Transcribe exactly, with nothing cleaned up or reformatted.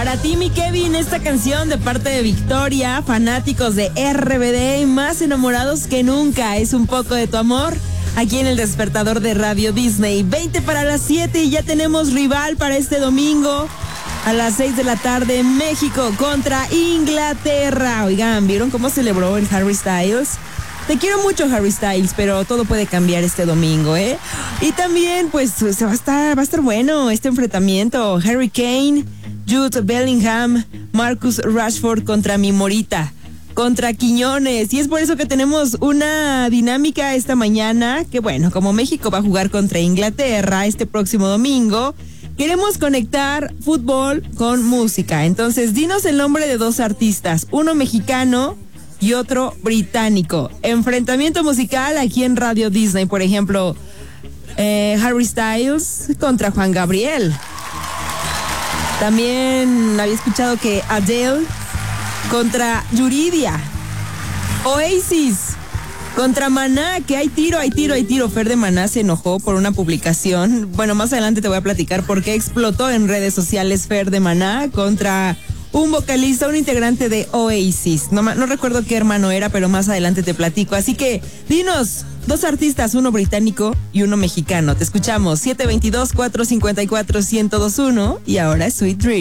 Para ti, mi Kevin, esta canción de parte de Victoria, fanáticos de R B D, más enamorados que nunca, es un poco de tu amor. Aquí en el despertador de Radio Disney, veinte para las siete y ya tenemos rival para este domingo. A las seis de la tarde, México contra Inglaterra. Oigan, ¿vieron cómo celebró el Harry Styles? Te quiero mucho, Harry Styles, pero todo puede cambiar este domingo, ¿eh? Y también, pues, se va a estar, va a estar bueno este enfrentamiento. Harry Kane, Jude Bellingham, Marcus Rashford contra mi Morita, contra Quiñones. Y es por eso que tenemos una dinámica esta mañana, que bueno, como México va a jugar contra Inglaterra este próximo domingo, queremos conectar fútbol con música. Entonces, dinos el nombre de dos artistas, uno mexicano y otro británico. Enfrentamiento musical aquí en Radio Disney, por ejemplo, eh, Harry Styles contra Juan Gabriel. También había escuchado que Adele contra Yuridia. Oasis contra Maná, que hay tiro, hay tiro, hay tiro. Fer de Maná se enojó por una publicación. Bueno, más adelante te voy a platicar por qué explotó en redes sociales Fer de Maná contra un vocalista, un integrante de Oasis. No, no recuerdo qué hermano era, pero más adelante te platico. Así que dinos, dos artistas, uno británico y uno mexicano. Te escuchamos, siete dos dos, cuatro cinco cuatro, uno cero dos uno y ahora es Sweet Dream.